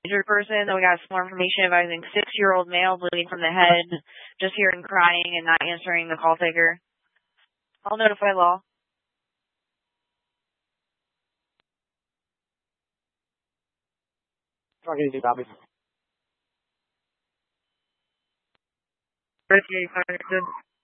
injured person. Then we got some more information advising 6-year-old male bleeding from the head, just hearing crying and not answering the call taker. I'll notify law. Talking to you, copy. Rescue, understood.